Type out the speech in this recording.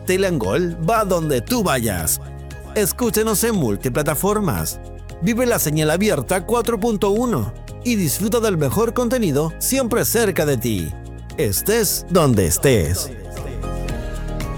Castilla y León va donde tú vayas. Escúchenos en multiplataformas. Vive la señal abierta 4.1 y disfruta del mejor contenido siempre cerca de ti. Estés donde estés.